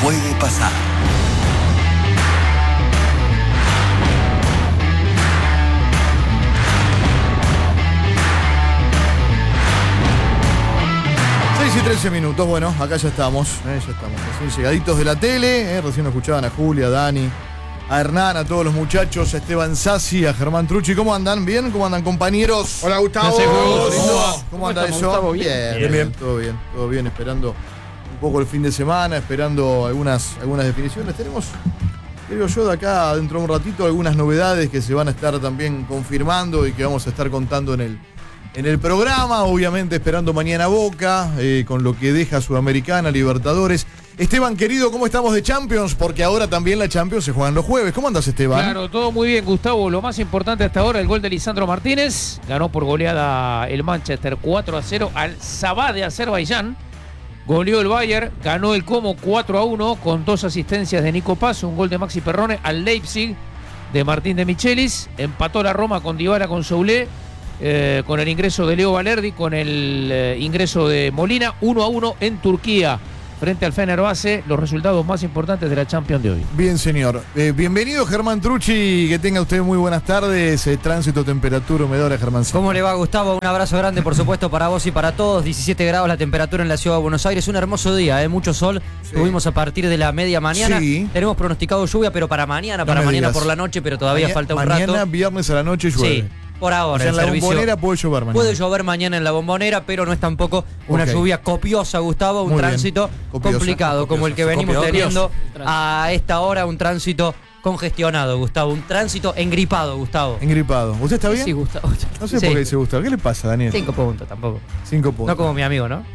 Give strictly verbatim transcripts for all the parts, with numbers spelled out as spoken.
puede pasar. seis y trece minutos, bueno, acá ya estamos, eh, ya estamos, recién llegaditos de la tele, eh, recién escuchaban a Julia, a Dani, a Hernán, a todos los muchachos, a Esteban Sassi, a Germán Trucci. ¿Cómo andan? ¿Bien? ¿Cómo andan, compañeros? Hola, Gustavo. ¿Cómo, ¿Cómo, ¿Cómo anda estamos, eso? Gustavo? Bien. Bien, Bien, bien, bien. todo bien, todo bien, esperando un poco el fin de semana, esperando algunas, algunas definiciones. Tenemos, creo yo, de acá dentro de un ratito algunas novedades que se van a estar también confirmando y que vamos a estar contando en el En el programa, obviamente esperando mañana Boca, eh, con lo que deja Sudamericana, Libertadores. Esteban, querido, ¿cómo estamos de Champions? Porque ahora también la Champions se juegan los jueves. ¿Cómo andas, Esteban? Claro, todo muy bien, Gustavo. Lo más importante hasta ahora, el gol de Lisandro Martínez. Ganó por goleada el Manchester cuatro a cero al Sabah de Azerbaiyán. Goleó el Bayern, ganó el Como cuatro a uno con dos asistencias de Nico Paz, un gol de Maxi Perrone al Leipzig de Martín de Michelis. Empató la Roma con Dybala con Soulé. Eh, con el ingreso de Leo Valerdi, con el eh, ingreso de Molina, uno a uno en Turquía, frente al Fenerbahce, los resultados más importantes de la Champions de hoy. Bien, señor. Eh, bienvenido, Germán Trucci, que tenga usted muy buenas tardes. Eh, tránsito, temperatura, humedora, Germán. ¿Cómo le va, Gustavo? Un abrazo grande, por supuesto, para vos y para todos. diecisiete grados la temperatura en la ciudad de Buenos Aires. Un hermoso día, ¿eh? Mucho sol. Sí. Tuvimos a partir de la media mañana. Sí. Tenemos pronosticado lluvia, pero para mañana, No para me mañana digas. por la noche, pero todavía Maña- falta un Mañana, rato. viernes a la noche, llueve. Sí, por ahora. O sea, en el la servicio- bombonera puede llover mañana. Puede llover mañana en la bombonera, pero no es tampoco una Ok. lluvia copiosa, Gustavo. Un Muy bien. tránsito Copiosa, complicado, como el que venimos Copioso. teniendo a esta hora. Un tránsito congestionado, Gustavo. Un tránsito engripado, Gustavo. Engripado. ¿Usted está bien? Sí, Gustavo. No sé Sí. por qué dice Gustavo. ¿Qué le pasa, Daniel? Cinco puntos tampoco. Cinco puntos. No como mi amigo, ¿no?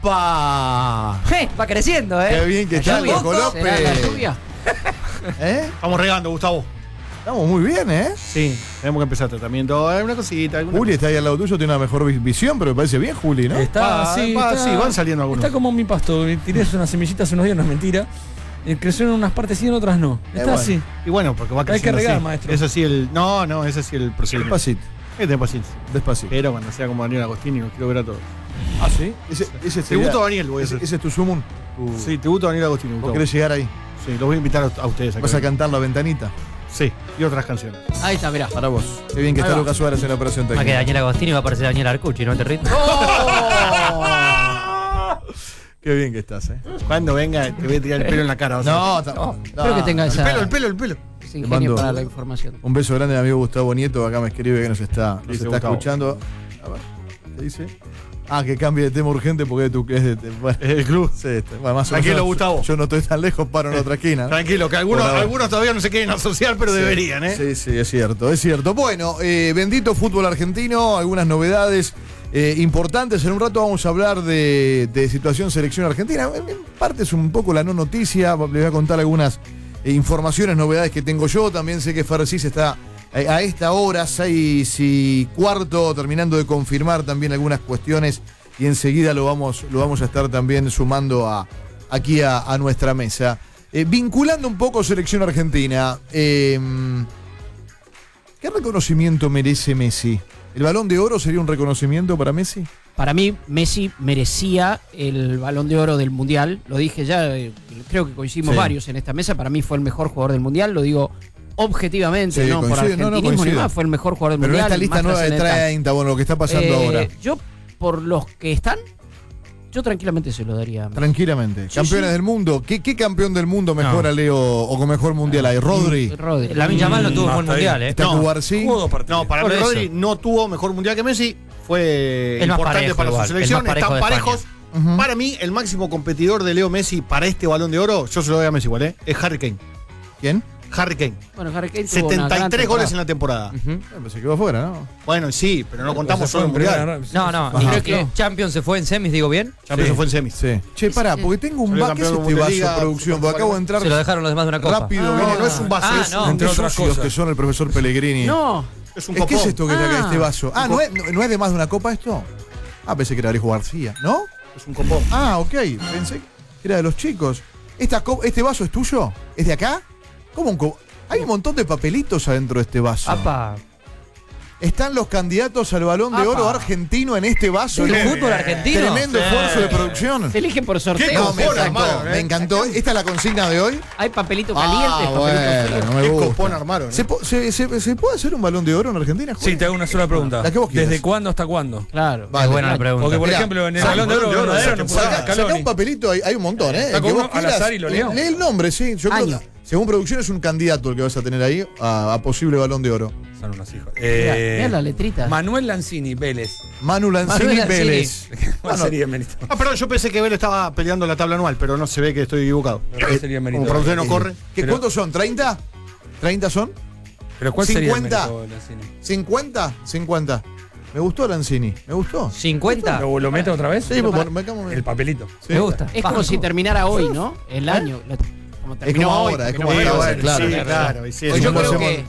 ¡Opa! Je, va creciendo, ¿eh? Qué bien que está lluvia. Loco López. ¿Será la lluvia? ¿Eh? Estamos regando, Gustavo. Estamos muy bien, ¿eh? Sí, tenemos que empezar tratamiento. Alguna cosita. Alguna Juli está ahí al lado tuyo, tiene una mejor vi- visión, pero me parece bien, Juli, ¿no? Está, Va, sí, va, está- sí, van saliendo algunos. Está como mi pasto. Tiré unas semillitas hace unos días, no es mentira. Eh, creció en unas partes sí, en otras no. Está bueno. así. Y bueno, porque va Hay que creciendo regar, así. maestro. Es así el. No, no, es así el procedimiento. Despacito, Es de paciencia. despacito. Pero cuando sea como Daniel Agostini, los quiero ver a todos. ¿Ah, sí? Ese, ese sería- Tributo a Daniel, voy a ese, hacer. ese es tu sumum. Tu- Sí, tributo a Daniel Agostini. ¿Vos Gustavo. querés llegar ahí? Sí, los voy a invitar a, a ustedes. A que ¿Vas a vengan. cantar La Ventanita? Sí, y otras canciones. Ahí está, mirá. Para vos. Qué bien que Ahí está va. Lucas Suárez en la operación Más que técnica. Daniel Agostini va a parecer Daniel Arcucci, ¿no te ríes? Qué bien que estás, ¿eh? Cuando venga, te voy a tirar el pelo en la cara. vas a ver. No, ta- no. Espero que tenga El esa. pelo, el pelo, el pelo. ese Te ingenio mando- para la información. Un beso grande a mi amigo Gustavo Nieto, acá me escribe que nos está, nos Dice está Gustavo. escuchando. A ver, ¿qué dice? Ah, que cambie de tema urgente porque es, de tu, es de, de- bueno, Es el club. sí, este, bueno, más o Tranquilo, menos, Gustavo. Yo no estoy tan lejos, paro en otra esquina, ¿no? Tranquilo, que algunos, Por ahora. algunos todavía no se quieren asociar, pero Sí. deberían, ¿eh? Sí, sí, es cierto, es cierto. Bueno, eh, bendito fútbol argentino, algunas novedades eh, importantes. En un rato vamos a hablar de, de situación selección argentina. En, en parte es un poco la no noticia, les voy a contar algunas eh, informaciones, novedades que tengo yo. También sé que Farcis está eh, a esta hora, seis y cuarto, terminando de confirmar también algunas cuestiones y enseguida lo vamos, lo vamos a estar también sumando a, aquí a, a nuestra mesa. Eh, vinculando un poco selección argentina, eh, ¿qué reconocimiento merece Messi? ¿El Balón de Oro sería un reconocimiento para Messi? Para mí, Messi merecía el Balón de Oro del Mundial. Lo dije ya, eh, creo que coincidimos Sí. varios en esta mesa. Para mí fue el mejor jugador del Mundial. Lo digo objetivamente, Sí, no por coincido, no, no, argentinismo ni coincido. más. Fue el mejor jugador del Pero en Mundial. esta el lista más nueva de trascendental. treinta, bueno, lo que está pasando Eh, ahora. Yo, por los que están, yo tranquilamente se lo daría a Messi. Tranquilamente. Sí, Campeones sí. del mundo. ¿Qué, qué campeón del mundo mejor No. a Leo o con mejor mundial hay? Rodri. Rodri. Lamin Yamal no tuvo un buen está mundial, ¿eh? Está No. Cubarsí. No, para Por mí eso. Rodri no tuvo mejor mundial que Messi. Fue El más importante parejo para igual, su el selección. más parejo Están de parejos. Ujú. Para mí, el máximo competidor de Leo Messi para este Balón de Oro, yo se lo doy a Messi igual, ¿eh? Es Harry Kane. ¿Quién? Harry Kane. Bueno, Harry Kane tuvo una setenta y gran tres goles en temporada. la temporada. Eh, pues se quedó afuera, ¿no? Bueno, sí, pero no contamos Se fue solo el en primera, mundial. No, no, Ajá. y creo que Claro. Champions se fue en semis, digo bien. Champions Sí. fue en semis. Sí. Che, pará, porque tengo un Salió vaso. ¿Qué es campeón este de vaso, Bundesliga, producción? Porque acabo de entrar Se lo dejaron los demás de una copa. rápido. No, viene- no es un vaso, Ah, es, no. un, Entre Entre otras sucios cosas. que son el profesor Pellegrini. No, es un ¿Es, ¿Qué es copón. esto que está acá, Ah. este vaso? Ah, ¿no es, no, no es de más de una copa esto? Ah, pensé que era Alejo García, ¿no? Es un copón. Ah, ok. Pensé que era de los chicos. Esta co- ¿Este vaso es tuyo? ¿Es de acá? ¿Cómo un co- Hay un montón de papelitos adentro de este vaso. Apa. Están los candidatos al Balón de Apa. Oro argentino en este vaso. ¿El fútbol argentino? Tremendo Sí. esfuerzo de producción. Se eligen por sorteo. ¿Qué No, me copón, encantó, hermano, eh. me encantó. ¿Esta es la consigna de hoy? Hay papelito caliente, Ah, papelito bueno, frío. no me Qué gusta. copón armaron, ¿eh? ¿Se, po- se- se- se puede hacer un Balón de Oro en Argentina? Sí, te hago una sola pregunta. La que vos quieras. ¿Desde cuándo hasta cuándo? Claro. Vale. Es buena la pregunta. Porque, por Mirá, ejemplo, en el saca- Balón de Oro Balón de Oro, verdadero no saca- puede Saca, estar saca un Scaloni. papelito, hay, hay un montón, ¿eh? Saca El que uno vos al quieras. azar y lo leo. Lee el nombre, sí. Yo creo Año. que, según producción, es un candidato el que vas a tener ahí a, a posible Balón de Oro. Son unos hijos. Mirá, Eh, mirá la letrita. Manuel Lanzini, Vélez. Manu Lanzini Manuel Lanzini. Vélez. ¿Cuál Bueno, sería el mérito? Ah, perdón, yo pensé que Vélez estaba peleando la tabla anual, pero no se ve que estoy equivocado. ¿Cuál sería el mérito? Como producción no eh, corre. ¿qué, Pero- ¿Cuántos son? ¿treinta? ¿treinta son? ¿Pero cuál cincuenta. sería el mérito de Lanzini? ¿cincuenta? cincuenta. Me gustó Lanzini, me gustó. ¿cincuenta? ¿Lo, lo meto otra vez? Sí, pues, bueno, me cago en- El papelito. sí. Me gusta. Es como si terminara hoy, ¿no? El año. La- Como Es terminó como hoy, ahora, es terminó como hoy. ahora, bueno, claro. sí, claro. claro. y sí, Pues es yo un creo buen- que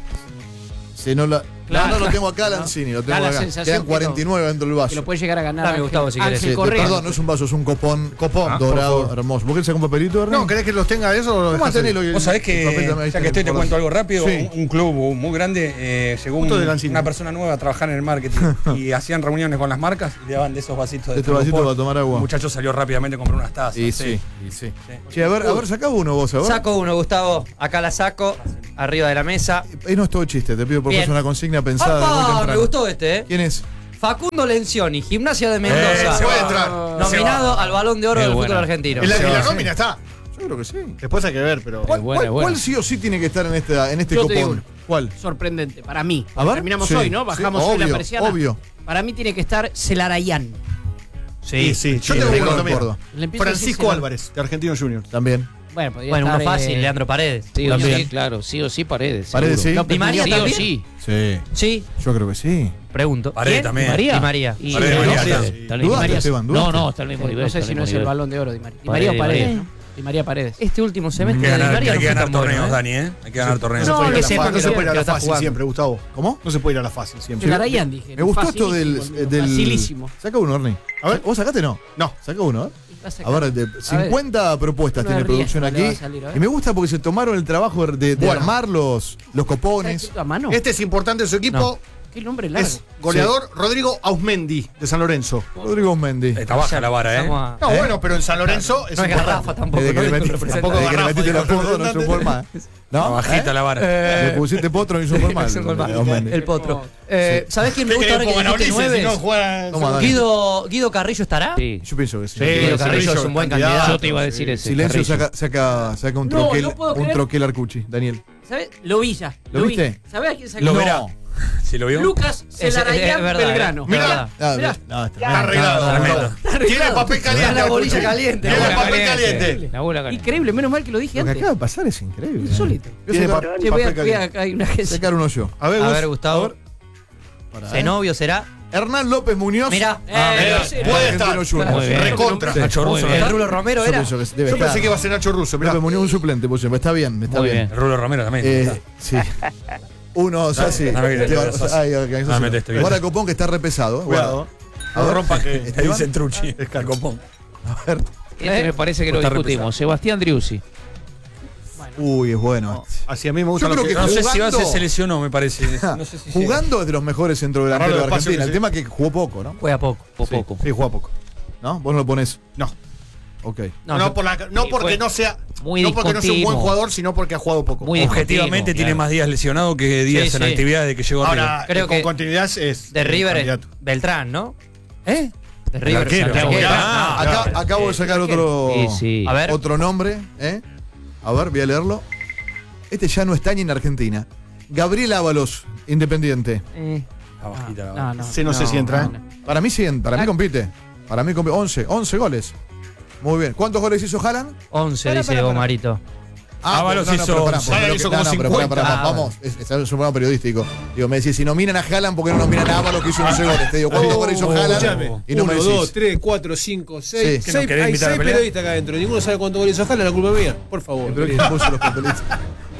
Si no, la, Claro. no, no lo tengo acá, Lanzini, lo Da tengo la acá. sensación Quedan que cuarenta y nueve dentro del que vaso. lo puede llegar a ganar. Dame, Ángel- Gustavo, si querés. Ángel Sí, Correa. perdón, no es un vaso, es un copón, Copón. Ah, por dorado, favor. hermoso. ¿Vos querés sacar un papelito, Ernie? No, ¿querés que los tenga eso o lo ¿Cómo dejás ahí? tenelo? Vos sabés El que, papel también, ahí ya que está, estoy, te por cuento favor. algo rápido. Sí. Un, un club muy grande eh, llegó un- Justo de Lanzini. una persona nueva a trabajar en el marketing y hacían reuniones con las marcas y le daban de esos vasitos de De este vasito Thermopor. para tomar agua. El muchacho salió rápidamente a comprar unas tazas. Y sí, y sí. Sí. Che, a ver, a ver, sacá uno vos, a ver. Saco uno, Gustavo. Acá la saco. Arriba de la mesa. Eh, no es todo chiste, te pido por favor, Bien. es una consigna pensada de muy ¡Opa! temprano. Me gustó este, ¿eh? ¿Quién es? Facundo Lencioni, Gimnasia de Eh, Mendoza. se puede entrar. Nominado al Balón de Oro Qué del buena. fútbol argentino. En la, Se en la va, nómina está. Yo creo que sí. Después hay que ver, pero. ¿Cuál, buena, cuál- buena. cuál sí o sí tiene que estar en este, en este Yo te digo copón? uno. ¿Cuál? Sorprendente, para mí. A ver. Terminamos Sí, hoy, ¿no? sí, Bajamos hoy la obvio, persiana. obvio. Para mí tiene que estar Celarayán. Sí, sí. Yo Sí, tengo de uno también. Córdoba. Le empiezo a decir Francisco Celar- Álvarez, de Argentino Junior. También. Bueno, podría Bueno, uno estar, fácil, eh, Leandro Paredes. Sí o También. sí, claro, sí o sí Paredes. Paredes, seguro. sí. ¿Di María Sí o también? sí. Sí. Sí, Yo creo que sí. pregunto. Paredes ¿Quién? también. ¿Di María? Di María. Y- Paredes, no, María, sí, está. está al mismo ¿Dudaste, nivel. Esteban? No, ¿Dudaste? no, está al mismo nivel. No sé está si al no es mismo el nivel. balón de oro, Di María. Di María o Paredes, Paredes, Paredes. ¿no? Di María Paredes. Este último semestre Hay que de Di ganar, María hay no que fue ganar tan bueno, torneos, ¿eh? Dani, ¿eh? Hay que ganar torneos. No, No se puede que ir a sepa la que fa- no se sepa puede ir a que la está fácil jugando. siempre, Gustavo. ¿Cómo? No se puede ir a la fácil siempre. Celarayán, dije. Me gustó esto del, Facilísimo, del. Facilísimo. Saca uno, Ernie. A ver. ¿Vos sacaste no? No. Saca uno, ¿eh? Vas A ver, de cincuenta propuestas Uno tiene de producción riesgo le aquí. va a salir, a ver. Y me gusta porque se tomaron el trabajo de, de Bueno. armar los, los copones. ¿Escrito a mano? Este es importante en su equipo. Qué nombre largo. Es goleador Rodrigo Ausmendi, de San Lorenzo. Rodrigo Mendy. Está baja la vara, ¿eh? Vamos a- No, ¿Eh? bueno, pero en San Lorenzo es No es importante. garrafa tampoco. Desde que ¿no? le Es un metiste, representante. desde que le Garrafa, metiste dijo el apodo, no representante. supo más. ¿No? Bajita ¿Eh? la vara. Le pusiste potro y supo mal. Es un gol más. Osmendi. El potro. Eh, ¿Sabés quién me gusta ahora que dijiste nueve? Toma, Dani. Guido, Guido Carrillo estará. Sí. Yo pienso que sí. Sí, Guido sí, Carrillo sí, es un buen candidato. candidato. Yo te iba a decir ese. Silencio, Carrillo. saca, saca, saca un No, troquel, no puedo un creer. troquel Arcucci, Daniel. ¿Sabes? Lo vi ya. ¿Lo vi. viste? ¿Sabés a quién sacó? Lo No. verá. ¿Si lo vio? Lucas Es- es Celarayán verdad, Belgrano. es Mirá. verdad. Ah, Mirá. no, está Está arreglado. Tremendo. Tiene papel caliente. La bolilla Arcucci. caliente. Tiene La bola papel caliente. La bola caliente. Increíble, menos mal que lo dije Lo que antes. acaba de pasar es increíble. Insólito. Voy a Tiene sacar pa- Che, voy a, papel voy a, caliente. hay una agencia. Sacar uno yo. A ver, A Gus. ver, Gustavo. A ver. Pará, ¿eh? Zenovio será. Hernán López Muñoz. Mirá. Eh, Mirá, sí, puede Argentino estar. Junior. Muy bien. Recontra. Sí. Nacho Russo, Muy El ¿no? Rulo Romero Yo era. pienso que debe Yo estar. pensé que iba a ser Nacho Russo. Mirá. López Muñoz un suplente, pues, está bien, está Muy bien. bien. El Rulo Romero también. Eh, sí. Uno, o sea, sí. no me quieres Te- decir eso. ay, organización. No me metes, te Guarda el copón que está repesado. Cuidado. A ver. No rompa que. Esteban. Dicen Trucci. Es Calcopón. A ver. Este me parece que lo Está discutimos. Sebastián Driussi. Uy, es bueno. Así a mí me gusta Yo lo creo que. que No sé si Jugando- Avanza se lesionó, me parece. No sé si Jugando es de los mejores centrodelanteros de Agarralo despacio, Argentina. que El sí. tema es que jugó poco, ¿no? Juega poco. Por Sí, poco. Sí, juega poco. ¿No? Vos no lo ponés. No. Ok. No, No, por la- no sí, porque fue no sea. muy no porque no sea un buen discontinuo. jugador, sino porque ha jugado poco. Muy Objetivamente discontinuo, tiene claro. más días lesionado que días Sí, en sí. actividad de que llegó Ahora, River. Creo con que continuidad es. de eh, River es candidato. Beltrán, ¿no? ¿Eh? De River. arquero. Santiago Beltrán. Beltrán. Ah, Acá, claro. acabo de sacar otro, Sí, sí. A ver. otro nombre. ¿eh? A ver, voy a leerlo. Este ya no está ni en Argentina. Gabriel Ábalos, Independiente. Eh, Está bajita la no, vara. no. Sí, no sé si entra, ¿eh? Para mí sí, para mí Ah. compite. Para mí compite. once, once goles. Muy bien. ¿Cuántos goles hizo Haaland? once, Espera, dice espera, espera. Gomarito. Ábalos no, no, hizo pero pará, once. porque Haaland lo hizo que- como no, no, pero pará, pará, cincuenta. vamos, es, es un programa periodístico. Digo, me decís, si nominan a Haaland, ¿por qué no nominan a Ábalos que hizo once goles? Te digo, ¿cuántos goles hizo Haaland? Escuchame. Y no me Uno, decís. dos, tres, cuatro, cinco, seis. Sí. ¿Que no seis querés hay invitar a seis pelear? periodistas acá adentro. Ninguno sabe cuántos goles hizo Haaland, la culpa es mía. Por favor. Pero ¿quién puso los papelitos?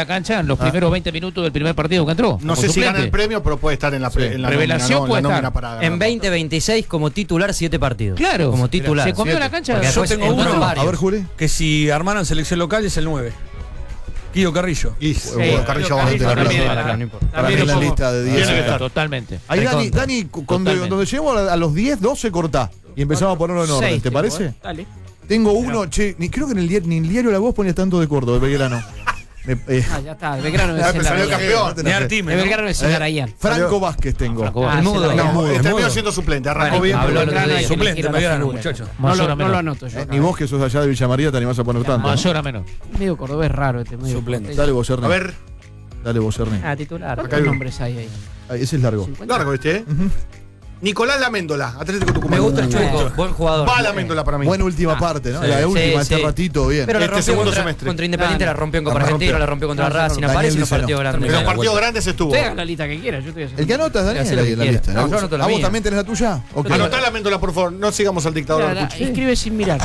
la cancha en los Ah. primeros veinte minutos del primer partido que entró. No como sé si suplente. gana el premio, pero puede estar en la, pre- en la Revelación nómina, ¿no? puede En la nómina estar. para ganar. En veinte veintiséis como titular siete partidos. Claro. Como titular. Se comió Siete. la cancha. Porque Yo después tengo entraron uno. varios. A ver, Juli. Que si armaran selección local es el nueve. Guido Carrillo. Y Sí, bueno, Carrillo Carrillo bastante la también, plaza. ¿verdad? no importa. Para mí También en la lo pongo- lista de diez. Tiene que estar. Totalmente. Ahí, Dani, Recontra. Dani, cuando, Totalmente. cuando lleguemos a a los diez, doce cortá. Y empezamos a ponerlo en orden. Seis ¿Te tengo, parece? eh. Dale. Tengo uno, che, ni, creo que en el, diario, ni en el diario La Voz ponía tanto de Córdoba, de Belgrano. Me, eh, Ah, ya está. El Belgrano es ah, el pero salió Arayán. campeón. Ni Artime, El ¿no? Belgrano es el Eh, Arayán. Franco Vázquez tengo. Franco Ah, Vázquez. el mudo. No, mudo, terminó mudo. siendo suplente, arrancó Bueno, bien. habló pero- el otro Belgrano día. hay que Suplente, elegir a la Belgrano, figura. muchacho. No Mayor lo, a no lo menor. anoto yo. Eh, ni vos que sos allá de Villa María te animás a poner tanto. ¿no? Mayor a menos. Medio cordobés raro este medio. Suplente. Dale vos, Ernie. A ver, Dale vos, Ernie. Ah, titular. Acá hay ¿Cuántos uno. nombres hay ahí? Ay, ese es largo. ¿cincuenta? largo este, ¿eh? Nicolás Laméndola, Atlético Tucumán. Me gusta el Uh, Chueco, buen jugador. Va Laméndola para mí. Buena última parte, ¿no? sí. La última, Sí, este sí. ratito, bien. Pero la Este rompió segundo contra, semestre. contra Independiente, No, no. la rompió en Copa La rompió. Argentina, la rompió contra No, no, Racing, no. aparece en Daniel los dice partidos no. grandes. Pero en Termina. partidos grandes estuvo. Usted haga la lista que quiera. Yo estoy haciendo. El que anotas, Daniel, Hace lo ahí que en la quiera. lista. No, yo anoto la ¿A vos mía. también tenés la tuya? Ok. Anotá Laméndola, por favor. No sigamos al dictador. Mira, la- Arcucci. escribe sin mirar.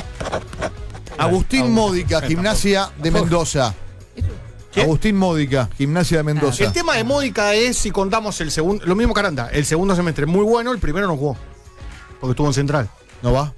Agustín Módica, Gimnasia de Mendoza. ¿Qué? Agustín Módica, Gimnasia de Mendoza. El tema de Módica es si contamos el segundo. Lo mismo que Aranda. El segundo semestre muy bueno, el primero no jugó. Porque estuvo en Central. ¿No va?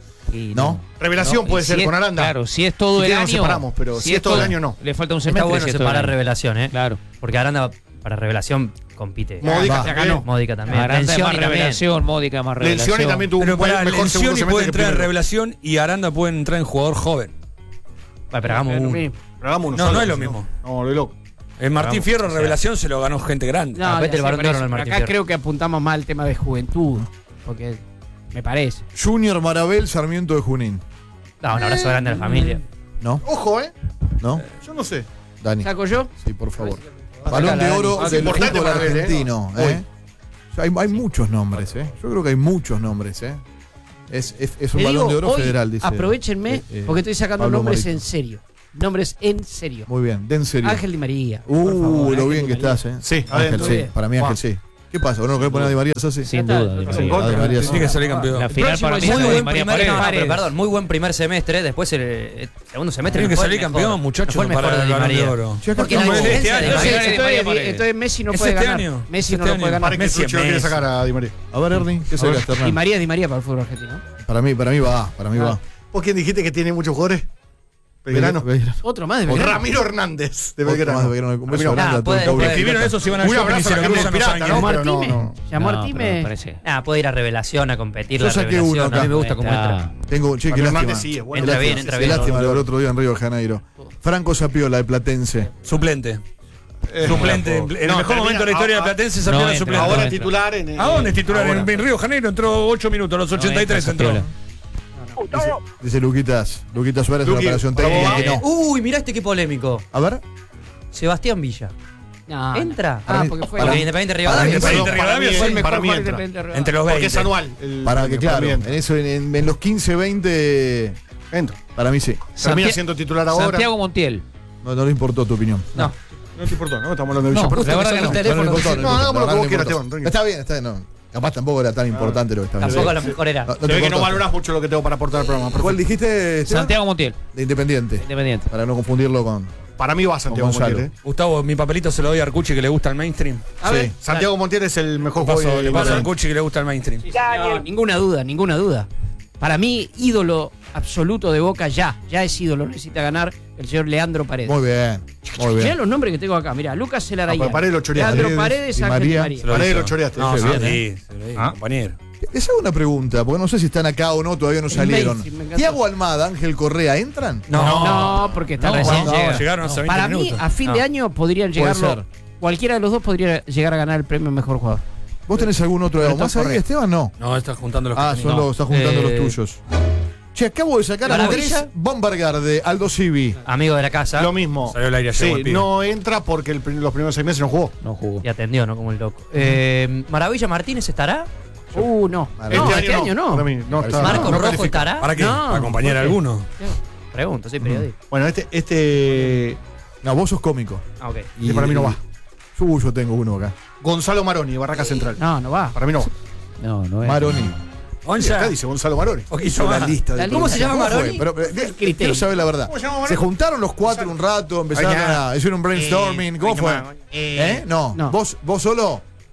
Y ¿No? Revelación No, puede y ser si es- con Aranda. Claro, si es todo Si el quieren año. nos separamos, pero si es todo el año, no. Le falta un semestre. Está bueno si es todo el separar año. revelación, ¿eh? Claro. Porque Aranda para revelación compite. Módica va. ya ganó. Módica también. Aranda es Lencioni más también. revelación, Módica es más revelación. Lencioni también tuvo Pero un buen, para mejor segundo Lencioni semestre puede que entrar en primero. revelación y Aranda puede entrar en jugador joven. Bueno, pero hagamos Es lo uno. mismo. Pero hagamos uno No, solo, no es lo si mismo. No, lo loco. El Martín Vamos, Fierro o sea. revelación se lo ganó gente grande. No, Ah, ya vete el sé, Balón de por Oro eso, al pero Martín acá Fierro. creo que apuntamos más al tema de juventud. Porque me parece. Junior Marabel, Sarmiento de Junín. No, un abrazo grande a la familia. ¿No? Ojo, ¿eh? ¿No? Yo no sé. Dani. ¿Saco yo? Sí, por favor. Saca Balón de la oro Dani. del Importante fútbol Marabel, ¿eh? argentino. Hoy. ¿eh? Hay, hay muchos nombres, ¿eh? Yo creo que hay muchos nombres, ¿eh? Es, es, es un Te balón digo, de oro hoy, federal, dice. aprovechenme, eh, eh, porque estoy sacando Pablo nombres Morito. en serio. Nombres en serio. Muy bien, den serio. Ángel Di María. Uh, por favor, lo Ángel bien Di que María. estás, ¿eh? Sí, Ángel, adentro. sí. Para mí, Ángel, sí. ¿Qué pasa? ¿No querés poner a Di María Sassi? Sin Ya está, duda. Di lo María. contra. Ah, Di María sí. Tiene que salir campeón. La final próximo para mí es es Muy de Di buen María primer, Paredes. no, no, pero perdón, muy buen primer semestre. Después el, el segundo semestre. Tiene no que fue salir el mejor. campeón, No muchachos, fue el mejor para de el Di Balón de María. Oro. Che, acá Porque estamos- la este diferencia año, de Entonces, María María- entonces, Di María. entonces Messi no ¿Es puede este ganar. año? Messi ¿Es no este lo puede año? ganar. Para que Messi Sucho es quiere Messi. sacar a Di María. A ver, Ernie, ¿qué sacas, Di Hernán? María, Di María para el fútbol argentino. Para mí, para mí va, para mí Ah. va. ¿Vos quién dijiste que tiene muchos jugadores? Belgrano. Belgrano. Otro más de Belgrano. Ramiro Hernández, de Otro Belgrano. más de Belgrano. Un beso Ramiro. grande a Ah, todo el puede- caule. puede- Escribieron eso si van a Un shopping y abrazo se a lo la cruzan, gente no saben pirata, quién ¿no? es. Llamó pero no, Artime. no. Llamó No, Artime. pero me parece. Ah, puede ir a revelación, a competir. Yo la saqué revelación. uno acá. A mí me gusta cómo Está. entra. Tengo, che, qué Ramiro lástima. Hernández sí, es bueno. Entra Qué bien, lástima, entra qué bien. lástima lo del otro día en Río de Janeiro. Franco Sapiola, de Platense. Suplente. Eh, Suplente. bueno, En el no, mejor termina- momento de la historia de ah, Platense no salió de entra, suplente. Ahora entra. titular en. ¿A dónde es titular? Ahora. En, en Río de Janeiro entró ocho minutos, a los ochenta y tres No entra, entró. Sapiola. Dice, dice Luquitas. Luquitas Suárez, una Luqui, operación para técnica vos, que no. Uy, mirá este qué polémico. A ver. Sebastián Villa. No, ¿Entra? Ah, mí- porque fue. para Porque mí- Independiente para Rivadavia. mí- Independiente Para mí, Rivadavia fue el sí, mejor para mí jugador entra. independiente de Entre los Porque veinte. es anual. el Para que, premio, claro, para mí en, entra. eso, en, en los quince, veinte, Entra. para mí sí. Termina Santi- siendo titular ahora. Santiago Montiel. No, no le importó tu opinión. No. No te importó, ¿no? Estamos hablando de No, Villa. Pero la verdad usted que no. sabe- No, no le importó, No, le importó, hagamos lo la que vos verdad quieras, no le Esteban, importó. tranquilo. Está bien, está bien. No. Capaz tampoco era tan importante lo que estaba Tampoco a lo diciendo. mejor era. No, no Se te ve que no cortaste. valorás mucho lo que tengo para aportar al programa. ¿Cuál Perfecto. dijiste, Esteban? Santiago Montiel. De Independiente. Independiente. Para no confundirlo con. Para mí va Santiago Con Gonzalo. Montiel. ¿eh? Gustavo, mi papelito se lo doy a Arcucci que le gusta el mainstream. A Sí. ver. Santiago Montiel es el mejor Paso, jugador le de paso a Belgrano. Arcucci que le gusta el mainstream. No, ninguna duda, ninguna duda. Para mí, ídolo absoluto de Boca ya. Ya es ídolo. Necesita ganar el señor Leandro Paredes. Muy bien. Muy Mirá bien. los nombres que tengo acá. Mirá, Lucas Celarayán. Ah, Paredes lo choreaste. Leandro Paredes, Paredes, Di Ángel Di María. María. Se lo Para él hizo. lo choreaste. No, Sí, sí, bien, sí, se lo hizo, ¿Ah? compañero. Les hago una pregunta, porque no sé si están acá o no, todavía no El salieron. mainstream, me encantó. Tiago Almada, Ángel Correa, ¿entran? No, No, porque está No, recién no, llega. llegaron hace veinte Para mí, minutos. a fin de No. año podrían Puede llegarlo. ser. Cualquiera de los dos podría llegar a ganar el premio mejor jugador. ¿Vos tenés algún otro Pero más está ahí, Correa. Esteban? No. No, estás juntando los Ah, que son no. los, está juntando Eh, los tuyos. Che, acabo de sacar a Maravilla. Andrés Bombergar de Aldo Civi. Amigo de la casa. Lo mismo. Salió al aire ayer, Sí, buen pibe. no entra porque el prim- los primeros seis meses no jugó. No jugó. Y atendió, ¿no? Como el loco. Eh, Maravilla Martínez estará. Uh, no. Este No, año este año no. Para mí, no Parece- está- Marco no Rojo califica. estará. ¿Para qué? No, ¿Para acompañar a ¿por qué? alguno? Pregunto, soy periodista. Bueno, este, este No, vos sos cómico. Ah, ok. Y para mí no va. Yo, yo tengo uno acá. Gonzalo Maroni, Barraca Central. No, no va. Para mí no va. No, no es. Maroni. Y Onza. acá dice Gonzalo Maroni. O Hizo la lista de La todo. lista. ¿Cómo se llama fue? Maroni? Pero, pero, de- criterio. quiero saber la verdad. ¿Cómo se llama Maroni? Se juntaron los cuatro un rato, empezaron Ay, ya. a. Hicieron un brainstorming. ¿Cómo fue? ¿Eh? No. no. ¿Vos, ¿Vos solo?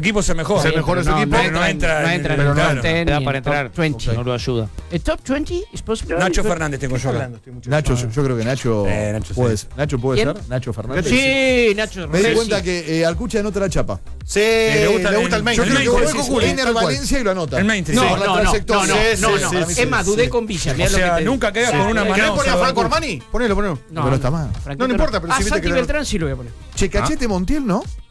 equipo se mejora. Se mejora su no, equipo. No, pero no entra no en entra el- en el claro. top ten Le da ni para en el top entrar. veinte. No lo ayuda. ¿El top veinte es posible? Nacho Fernández tengo yo acá. Nacho, yo, yo creo que Nacho, Eh, Nacho, puede, sí. Nacho puede ¿Quién? ser. Nacho Fernández. Sí, Nacho. Me di Messi. cuenta que eh, Alcucha anota la chapa. Sí, le gusta le el- gusta el yo main. Yo creo que mainstream, Borrego sí, sí, Juli sí, viene tal al cual. Valencia y lo anota. El mainstream. No, Sí. no, no, no, no, Sí, no, sí, no. sí, Es sí, más, sí. dudé con Villa. mirá O lo que sea, te- nunca queda con una ¿Querés mano. poner a Franco Armani? Ponelo, ponelo. No, Pero está mal. Franquito No, no importa, pero Ah, si viste Santi que no- Beltrán sí lo voy a poner. Che, Cachete Montiel, ¿no?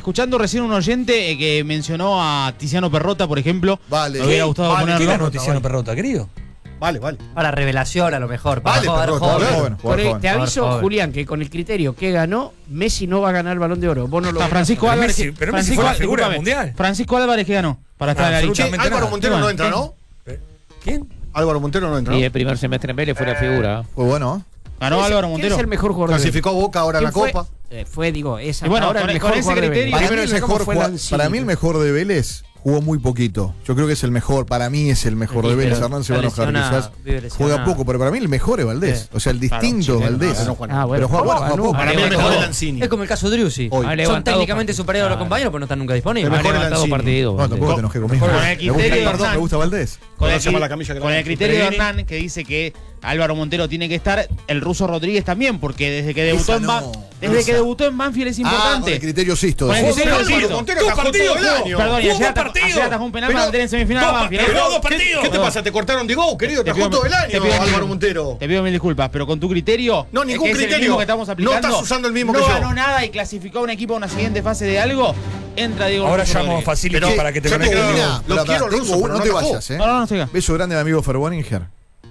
escuchando recién un oyente eh, que mencionó a Tiziano Perrota, por ejemplo. Vale. Me hubiera gustado Vale, ¿Qué ponerlo. ganó Tiziano Perrota, querido? Vale, vale. Para revelación a lo mejor. Para Vale, jugador Perrota, joven. vale. Joven, Con jugador el- joven. te aviso, Joven. Julián, que con el criterio que ganó, Messi no va a ganar el Balón de Oro. Vos no lo Está ganás. Francisco Pero Álvarez. Messi- pero Messi Francisco fue la Al- figura del discúlpame, Mundial. Francisco Álvarez que ganó para estar en la Ah, lista. Che, absolutamente Álvaro nada. Montero no Bueno, entra, ¿no? ¿Quién? Álvaro Montero no entra, Y ¿no? el primer semestre en Vélez fue la figura. Fue bueno, ¿eh? Ganó ¿Quién es- Álvaro quién Montero. es el mejor jugador de Clasificó a Boca ahora en la ¿Quién fue? Copa. eh, fue, digo, es Y bueno, ahora con- el mejor con ese jugador de criterio- Vélez. Para mí, No el sé cómo mejor, fue jugua- Lanzini, para mí el pero- mejor de Vélez jugó muy poquito. Yo creo que es el mejor, para mí es el mejor de Sí, Vélez. pero Hernán se va a está enojar lesionado, quizás. vive Juega lesionado. poco, pero para mí el mejor es Valdés. Sí. O sea, el distinto Claro, Valdés. chileno, no juega Ah, bueno. Pero juega, ¿Cómo? juega Ah, no, poco. Para mí ha el mejor levantado- es Lanzini. Es como el caso de Driussi. Hoy. Ha Son levantado técnicamente part- superiores a los Claro. compañeros, pero no están nunca disponibles. El Ha mejor levantado Lanzini. partido. No, tampoco te enojé conmigo. Con el Me gusta, criterio de perdón, Hernán. me gusta Valdés. Con el, se llama la camilla que con le el dan? criterio de Pellegrini. Hernán, que dice que Álvaro Montero tiene que estar, el ruso Rodríguez también, porque desde que debutó, Esa en, Ban- no, desde esa. que debutó en Banfield es Ah, con importante. el criterio Sisto. Con el decís. criterio Álvaro Sisto. Montero atajó todo el año. Perdón, y Jugó ayer atajó, partido. ayer atajó un penal Pero- para meter en semifinal a No, Banfield. pero- Jugó dos ¿qué- partidos. ¿Qué te No. pasa? ¿Te cortaron de go, querido? Te Atajó pido- todo el te año, pido- Álvaro Montero. Te pido mil disculpas, pero con tu criterio. No, ningún que es el criterio. mismo que estamos No aplicando. estás usando el mismo no que yo. ganó nada y clasificó a un equipo a una siguiente fase de algo. Entra Diego Ahora Russo llamo a Rodríguez. Facility Pero- para que te yo conectes. tengo Una, Lo pará, quiero pará, ruso, tengo una, pero no no te atajó. vayas, ¿eh? No, no, no, siga. Beso grande a mi amigo Ferboninger.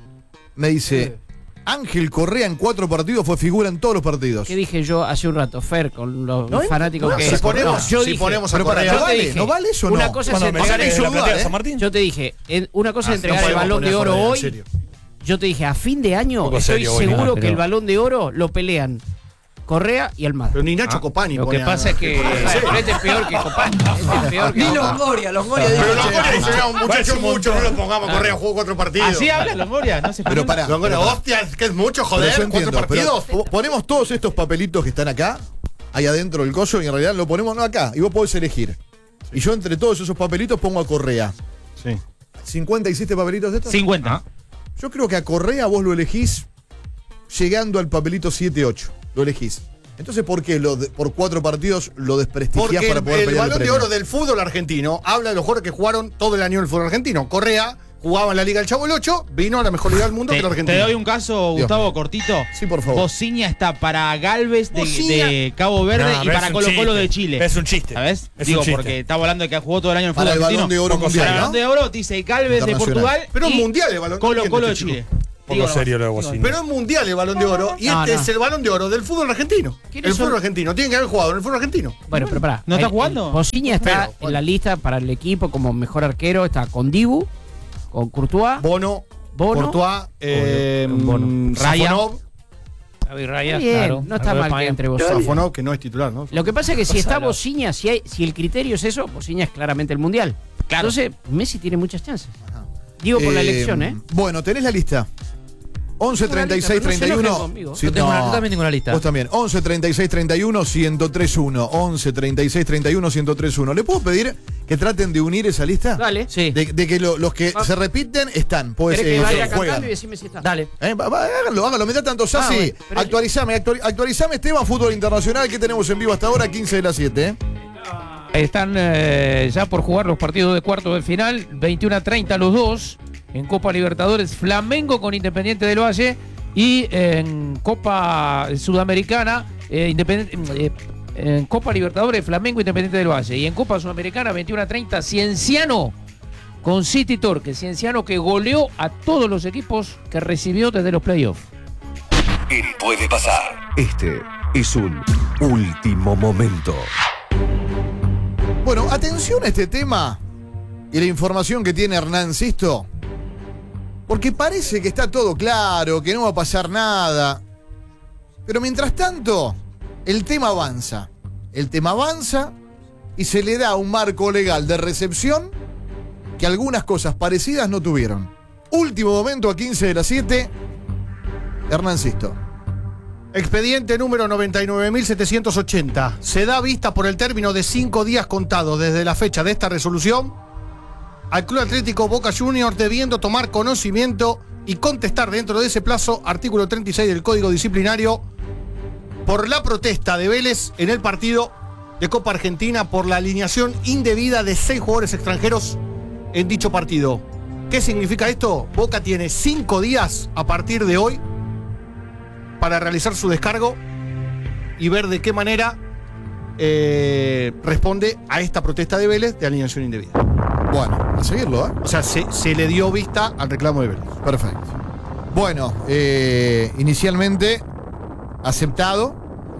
Me dice, Ángel Correa en cuatro partidos fue figura en todos los partidos. ¿Qué dije yo hace un rato, Fer, con los No, fanáticos no, que si ponemos- yo si dije, ponemos a Pero para, Correa. ¿no Yo te vale, dije, ¿no vale eso o no? una cosa es Cuando me entregar sale el de hizo la dudar, platea de ¿eh? San Martín. Yo te dije, en- una cosa Ah, es entregar no el podemos balón poner de a oro Correa, en hoy. serio. Yo te dije, a fin de año Poco estoy serio, Boni. seguro Ah, que pero- el balón de oro lo pelean Correa y Almada. Pero ni Nacho Copani Lo pone que a- pasa es que pero este es peor que Copán. Este es peor que Ni Copán. Longoria, Longoria dijo. Pero che, Longoria dice, "No, un muchacho Parece un mucho, no montón". lo pongamos. Correa jugó cuatro partidos. Así habla Longoria, no se Pero pará. Longoria, pero pará. hostia, es que es mucho, Pero joder, yo cuatro entiendo, pero partidos. po- ponemos todos estos papelitos que están acá, ahí adentro del coso, y en realidad lo ponemos no acá, y vos podés elegir. Y yo entre todos esos papelitos pongo a Correa. Sí. ¿cincuenta hiciste papelitos de estos? cincuenta. Yo creo que a Correa vos lo elegís llegando al papelito siete ocho. Lo elegís. Entonces, ¿por qué lo de- por cuatro partidos lo desprestigiás Porque para el, poder el pelear el balón de premio? oro del fútbol argentino habla de los jugadores que jugaron todo el año en el fútbol argentino. Correa jugaba en la Liga del Chavo el ocho, vino a la mejor liga del mundo Te, que la te Argentina. doy un caso, Dios Gustavo, mío. cortito. Sí, por favor. Bociña está para Galvez de, Bociña. de Cabo Verde No, y pero para es un Colo Colo chiste. de Chile. Es un chiste. ¿Sabes? Es Digo, un chiste. porque estamos hablando de que ha jugado todo el año en el Para fútbol el argentino. balón de oro Poco mundial, Para el ¿no? balón de oro dice Galvez de Internacional. Portugal. Pero y un mundial el balón Colo ¿quién Colo de este chico? Chile. Poco Digo, serio lo de Bocini. Pero es mundial el balón de oro y No, este no. es el balón de oro del fútbol argentino. El ¿Quiénes fútbol son? argentino. Tienen que haber jugado en el fútbol argentino. Bueno, pero pará. ¿No está El- jugando? el Bociña está Pero, bueno. en la lista para el equipo como mejor arquero. Está con Dibu, con Courtois. Bono, Bono. Courtois, eh, Bono. Raya. Safonov. David Raya, Bien, claro. no está David mal que Raya. entre vos. Safonov, que no es titular, ¿no? Lo que pasa es que si está Pásalo. Bociña, si, hay, si el criterio es eso, Bociña es claramente el mundial. Claro. Entonces, Messi tiene muchas chances. Digo por la Eh, elección, ¿eh? Bueno, tenés la lista. once, Tengo la treinta y seis, lista, pero no se treinta y uno. enojen conmigo. Sí, Yo, tengo una- no. yo también tengo una lista. Vos también. once, treinta y seis, treinta y uno, ciento tres uno. once, treinta y seis, treinta y uno, ciento tres uno. ¿Le puedo pedir que traten de unir esa lista? Dale. Sí. De, de que lo- los que Va. se repiten están. Pues, ¿Querés eh, que vaya juegan. cantando y decime si está? Dale. Eh, va- va, háganlo, háganlo. Mientras tanto, Sassi, bueno, pero- actualizame, actuali- actualizame, Esteban, Fútbol Internacional. ¿Qué tenemos en vivo hasta ahora? quince de las siete. ¿eh? Están eh, ya por jugar los partidos de cuarto de final, veintiuno a treinta los dos. En Copa Libertadores, Flamengo con Independiente del Valle. Y en Copa Sudamericana, eh, Independiente, eh, en Copa Libertadores, Flamengo Independiente del Valle. Y en Copa Sudamericana, veintiuno a treinta, Cienciano con City Torque. Cienciano que goleó a todos los equipos que recibió desde los playoffs. Él puede pasar. Este es un último momento. Bueno, atención a este tema y la información que tiene Hernán Sisto. Porque parece que está todo claro, que no va a pasar nada. Pero mientras tanto, el tema avanza. El tema avanza y se le da un marco legal de recepción que algunas cosas parecidas no tuvieron. Último momento a quince de las siete. Hernán Sisto. Expediente número noventa y nueve mil setecientos ochenta. Se da vista por el término de cinco días contados desde la fecha de esta resolución al Club Atlético Boca Juniors debiendo tomar conocimiento y contestar dentro de ese plazo, artículo treinta y seis del Código Disciplinario, por la protesta de Vélez en el partido de Copa Argentina por la alineación indebida de seis jugadores extranjeros en dicho partido. ¿Qué significa esto? Boca tiene cinco días a partir de hoy para realizar su descargo y ver de qué manera eh, responde a esta protesta de Vélez de alineación indebida. Bueno, a seguirlo, ¿eh? O sea, se, se le dio vista al reclamo de Vélez. Perfecto. Bueno, eh, inicialmente aceptado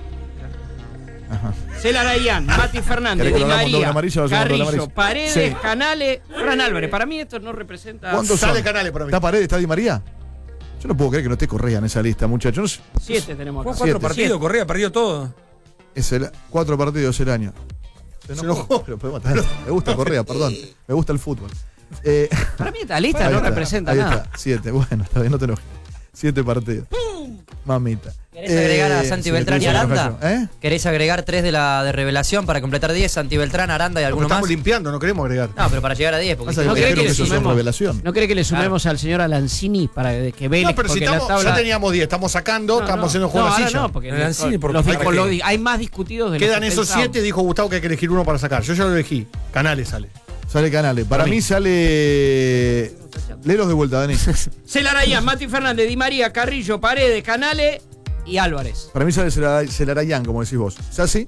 Celarayán, Mati Fernández, ¿Querés que Di lo hagamos doble María, amarilla o hacemos doble Carrillo, amarilla? Paredes, Sí. Canales, Fran Álvarez. Para mí esto no representa... ¿Cuántos Sale son? Canales para mí. ¿Está Paredes, está Di María? Yo no puedo creer que no esté Correa en esa lista, muchachos. No sé. Siete tenemos Jugó acá. cuatro Siete. partidos, Siete. Correa perdió todo. Es el cuatro partidos el año. Se Se enojó. enojó. Pero podemos estar- Me gusta Correa, perdón. Me gusta el fútbol. Eh, Para mí esta lista ahí no está, representa ahí nada. está. Siete. Bueno, está bien, no te enojes. Siete partidos. Mamita. ¿Querés agregar a Eh, Santi sí, Beltrán y te hizo Aranda? enojar yo. ¿Eh? ¿Querés agregar tres de la de revelación para completar diez? Santi Beltrán, Aranda y alguno Estamos más. limpiando, no queremos agregar. No, pero para llegar a diez, porque Pasa si ¿No que no, cree dijeron que le que eso son sumemos? revelación. ¿No cree que le sumemos al señor Alancini para que Vélez? No, pero si porque la estamos, tabla- ya teníamos diez, estamos sacando, No, estamos no. haciendo juego no, a la ahora silla. no, porque Alancini, los- ¿por los qué? discos- los di- hay más discutidos de los Quedan que esos pensábamos. siete, dijo Gustavo que hay que elegir uno para sacar. Yo ya lo elegí. Canales sale. Sale Canales. Para, Para mí, mí. sale. Léelos de vuelta, Dani. Celarayán, Mati Fernández, Di María, Carrillo, Paredes, Canales y Álvarez. Para mí sale Celara- Celarayán, como decís vos. ¿Sassi?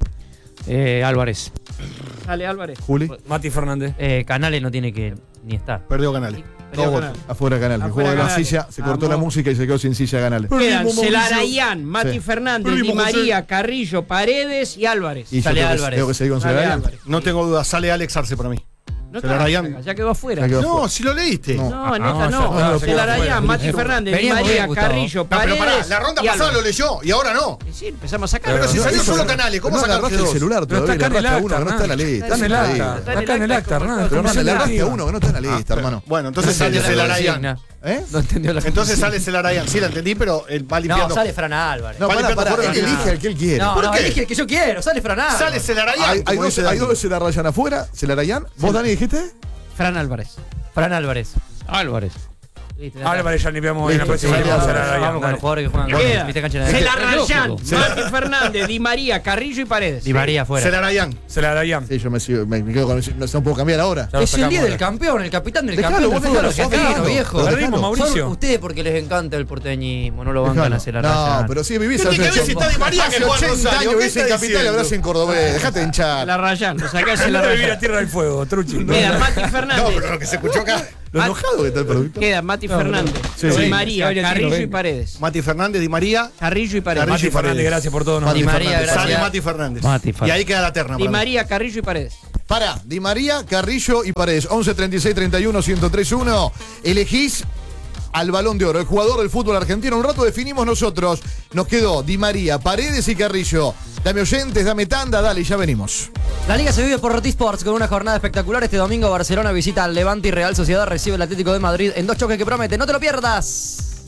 Eh, Álvarez. Sale Álvarez. Juli. Mati Fernández. eh, Canales no tiene que ni estar. Perdió Canales. Perdió Dos Canales. votos. Afuera Canales. Afuera Jugó de la Canales. silla, se cortó Vamos. la música y se quedó sin silla Canales. Quedan Mauricio. Celarayán, Mati Sí. Fernández, Perdimos, Di José. María, Carrillo, Paredes y Álvarez. Y yo Sale tengo que- Álvarez. tengo que seguir con Sale Celarayán. Álvarez. No tengo duda, sale Alex Arce para mí. No Celarayán. está, ya quedó afuera. Ya quedó No, afuera. si lo leíste. No. No, en Ah, esta no, no. ya está, Celarayán, Mati Veníamos Fernández, Di bien, María, Gustavo. Carrillo, No, pero Paredes. pará, la ronda y pasada lo Álvarez. leyó y ahora no. Y sí, empezamos a sacar. Pero si no, salió eso solo no- Canales, ¿cómo no sacaste agarraste el dos? celular Pero todavía? está acá en el Agarraste a uno acta, que no está en la Hernán. lista. Está en el Ahí. acta. Está acá en el acta, Hernán. Pero no, Comisión le agarraste a directiva. uno que no está en la lista, hermano. Bueno, entonces No sale entendió la Celarayán. consigna. ¿Eh? No entendió la Entonces consigna. sale Celarayán. Sí, la entendí, pero él va No, limpiando. sale Fran Álvarez. No, Va pará, limpiando pará. por Él acá. elige al que él quiere. No, ¿por no, qué? elige el que yo quiero, sale Fran Álvarez. Sale Celarayán. Hay, hay como dos, dice hay Dani. dos Celarayán afuera. ¿Celarayán? ¿Vos, Dani, dijiste? Fran Álvarez. Fran Álvarez. Álvarez. Listo, ya está. Álvarez ya limpiamos en la Listo, próxima. sale Vamos a Álvarez. Celarayán, Vamos con dale. los jugadores que juegan Queda con viste cancha en la Celarayán, Lógico. Mati Fernández, Di María, Carrillo y Paredes. Di María afuera. Celarayán. Celarayán. Sí, yo me, sigo, me, me quedo con eso. No, no puedo cambiar ahora. Ya lo Es el sacamos líder del ahora. campeón, el capitán del Dejalo, campeón del vos fútbol dejalo, argentino, dejalo. viejo. Pero Perdimos, dejalo. Mauricio. Son ustedes porque les encanta el porteñismo, no lo bancan Dejalo. a Celarayán. No, pero sí vivís ¿Qué hace tiene que ver si está Di María que hace juega en ochenta Rosario? años ¿Qué vivís en está Capital y diciendo? hablas en cordobés. Dejate de hinchar. La Rayán, lo sacás Él en la no vivir a Rayán. Tierra del Fuego, Truchi. Queda Mati No, Fernández. pero lo que se escuchó acá. Lo enojado que está el producto. Queda Mati No, Fernández, Sí, Di sí. María, Sí, Carrillo venga. y Paredes. Mati Fernández, Di María. Carrillo y Paredes. Carrillo Mati y Fernández, Paredes. gracias por todo. Di Mati María, Fernández. gracias. Sale Mati Fernández. Mati Y Fernández. ahí queda la terna. Di para mí. María, Carrillo y Paredes. Para, Di María, Carrillo y Paredes. once treinta y seis treinta y uno ciento tres uno. Elegís al Balón de Oro, el jugador del fútbol argentino. Un rato definimos nosotros. Nos quedó Di María, Paredes y Carrillo. Dame oyentes, dame tanda, dale, y ya venimos. La liga se vive por Roti Sports con una jornada espectacular. Este domingo Barcelona visita al Levante y Real Sociedad recibe el Atlético de Madrid en dos choques que prometen. ¡No te lo pierdas!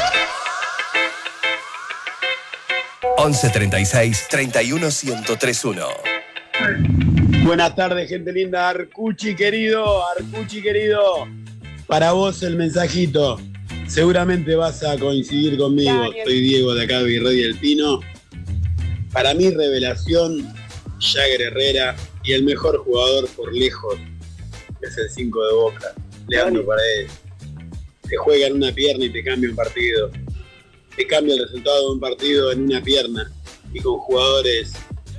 once treinta y seis treinta y uno ciento tres uno. Buenas tardes, gente linda. Arcuchi querido, Arcuchi querido. Para vos el mensajito. Seguramente vas a coincidir conmigo. Soy Diego de acá de Virrey del Pino. Para mí, revelación, Jagger Herrera. Y el mejor jugador por lejos es el cinco de Boca, Leandro Paredes. Te juega en una pierna y te cambia un partido. Te cambia el resultado de un partido en una pierna. Y con jugadores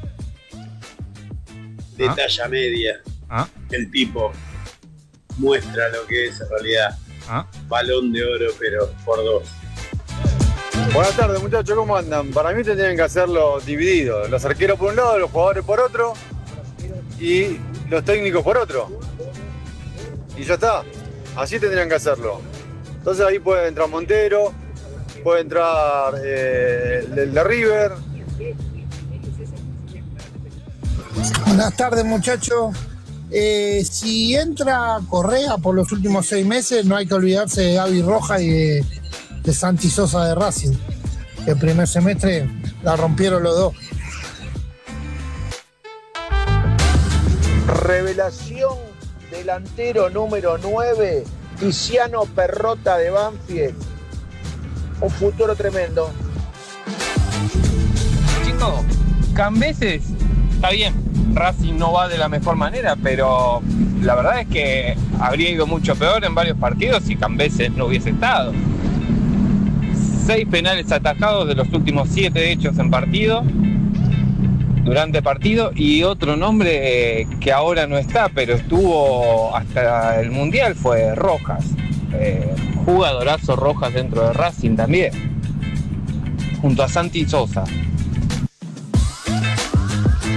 de Ah. talla media. Ah. El tipo muestra lo que es en realidad. Ah. Balón de oro, pero por dos. Buenas tardes, muchachos, ¿cómo andan? Para mí tendrían que hacerlo dividido. Los arqueros por un lado, los jugadores por otro y los técnicos por otro. Y ya está. Así tendrían que hacerlo. Entonces ahí puede entrar Montero, puede entrar eh, el, el de River. Buenas tardes, muchachos. Eh, si entra Correa por los últimos seis meses, no hay que olvidarse de Gaby Roja y de, de Santi Sosa de Racing. El primer semestre la rompieron los dos. Revelación delantero número nueve, Tiziano Perrota de Banfield. Un futuro tremendo. Chicos, Cambeses está bien. Racing no va de la mejor manera, pero la verdad es que habría ido mucho peor en varios partidos si Cambeses no hubiese estado. Seis penales atajados de los últimos siete hechos en partido, durante partido, y otro nombre eh, que ahora no está, pero estuvo hasta el Mundial, fue Rojas. Eh, jugadorazo Rojas dentro de Racing también, junto a Santi Sosa.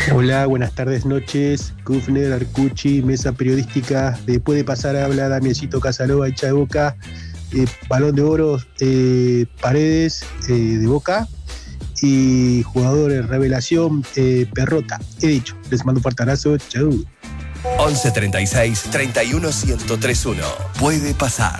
Hola, buenas tardes, noches. Kufner, Arcucci, mesa periodística. De Puede Pasar a hablar Damiencito Casanova, hincha de Boca. Eh, Balón de Oro, eh, Paredes, eh, de Boca. Y jugadores revelación, eh, Perrota. He dicho, les mando un fuerte abrazo. Chau. once treinta y seis, treinta y uno, ciento tres uno. Puede Pasar.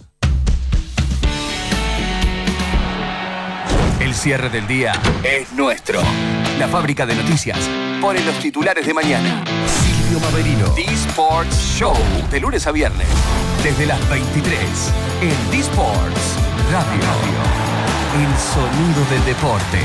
El cierre del día es nuestro. La fábrica de noticias pone los titulares de mañana. Silvio Maverino. D-Sports Show. De lunes a viernes. Desde las veintitrés. En D-Sports Radio. El sonido del deporte.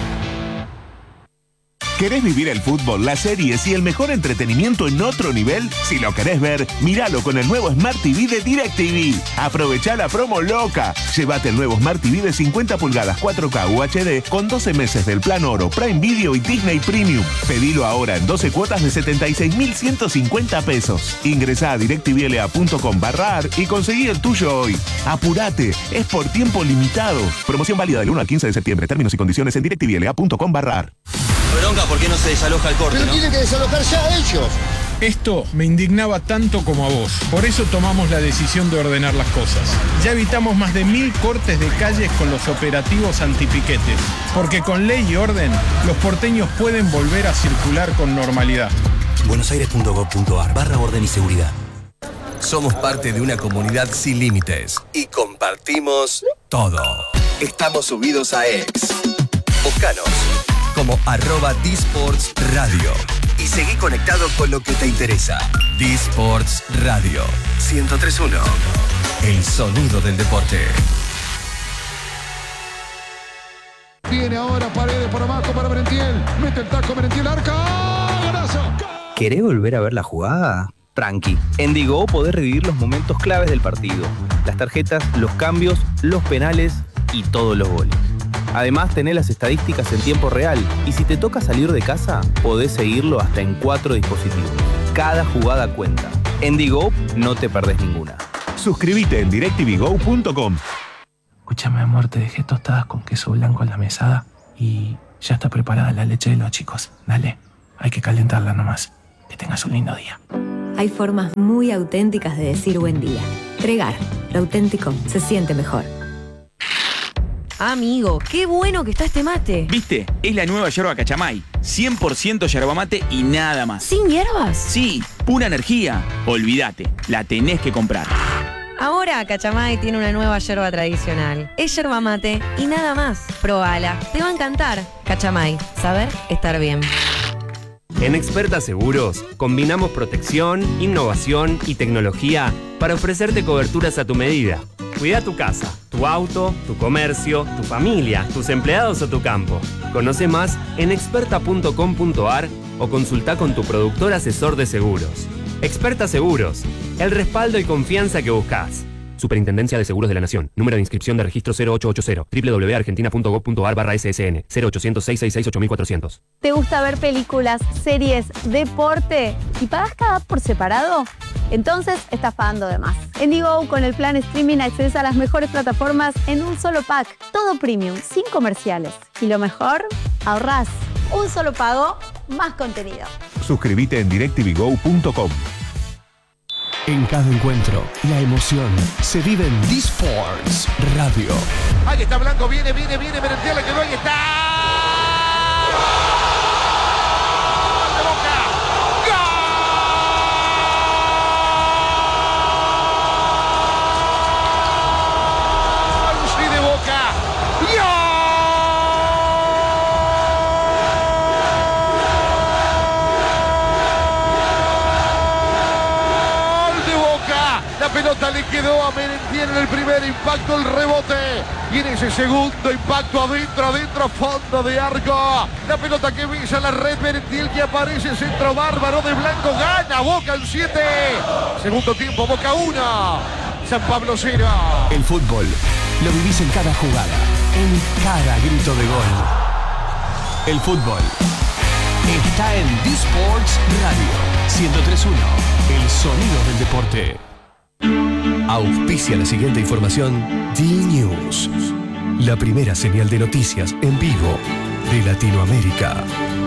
¿Querés vivir el fútbol, las series y el mejor entretenimiento en otro nivel? Si lo querés ver, míralo con el nuevo Smart T V de DirecTV. Aprovechá la promo loca. Llévate el nuevo Smart T V de cincuenta pulgadas cuatro K U H D con doce meses del plan Oro, Prime Video y Disney Premium. Pedilo ahora en doce cuotas de setenta y seis mil ciento cincuenta pesos. Ingresá a directvla.com barra ar y conseguí el tuyo hoy. Apurate, es por tiempo limitado. Promoción válida del uno al quince de septiembre. Términos y condiciones en directvla.com barra ar. Bronca, ¿por qué no se desaloja el corte? Pero ¿no? tienen que desalojar ya ellos. Esto me indignaba tanto como a vos. Por eso tomamos la decisión de ordenar las cosas. Ya evitamos más de mil cortes de calles con los operativos antipiquetes. Porque con ley y orden, los porteños pueden volver a circular con normalidad. buenosaires.gov.ar barra orden y seguridad. Somos parte de una comunidad sin límites y compartimos todo. Estamos subidos a X. Búscanos como arroba D-Sports Radio y seguí conectado con lo que te interesa. D-Sports Radio ciento tres punto uno. El sonido del deporte. Viene ahora Paredes por abajo para Merentiel. Mete el taco Merentiel, arca. ¡Golazo! ¿Querés volver a ver la jugada? Tranqui. En Digo podés revivir los momentos claves del partido. Las tarjetas, los cambios, los penales y todos los goles. Además, tenés las estadísticas en tiempo real y si te toca salir de casa, podés seguirlo hasta en cuatro dispositivos. Cada jugada cuenta. En Digo no te perdés ninguna. Suscríbete en directvgo punto com. Escúchame, amor, te dejé tostadas con queso blanco en la mesada y ya está preparada la leche de los chicos. Dale, hay que calentarla nomás. Que tengas un lindo día. Hay formas muy auténticas de decir buen día. Tregar, lo auténtico se siente mejor. Amigo, qué bueno que está este mate. ¿Viste? Es la nueva yerba Cachamay. cien por ciento yerba mate y nada más. ¿Sin hierbas? Sí, pura energía. Olvídate, la tenés que comprar. Ahora Cachamay tiene una nueva yerba tradicional. Es yerba mate y nada más. Probala, te va a encantar. Cachamay, saber estar bien. En Experta Seguros, combinamos protección, innovación y tecnología para ofrecerte coberturas a tu medida. Cuida tu casa, tu auto, tu comercio, tu familia, tus empleados o tu campo. Conoce más en experta punto com punto ar o consulta con tu productor asesor de seguros. Experta Seguros, el respaldo y confianza que buscas. Superintendencia de Seguros de la Nación. Número de inscripción de registro cero ocho ocho cero. doble u doble u doble u punto argentina punto gov punto ar barra S S N. cero ochocientos, seiscientos sesenta y seis, ocho mil cuatrocientos. ¿Te gusta ver películas, series, deporte y pagas cada app por separado? Entonces estás pagando de más. En Digo, con el plan streaming accedes a las mejores plataformas en un solo pack. Todo premium, sin comerciales. Y lo mejor, ahorrás. Un solo pago, más contenido. Suscríbete en directvgo punto com. En cada encuentro, la emoción se vive en D-Sports Radio. Ahí está Blanco, viene, viene, viene, Merentiel, le quedó, ahí está. ¡Gol de Boca! ¡Gol! ¡Sí de Boca! ¡Gol! La pelota le quedó a Merentiel en el primer impacto, el rebote. Y en ese segundo impacto, adentro, adentro, fondo de arco. La pelota que visa la red, Merentiel que aparece, centro bárbaro de Blanco. Gana Boca en siete. Segundo tiempo, Boca uno. San Pablo cero. El fútbol lo vivís en cada jugada, en cada grito de gol. El fútbol está en D-Sports Radio ciento tres punto uno. El sonido del deporte. Auspicia la siguiente información D-News, la primera señal de noticias en vivo de Latinoamérica.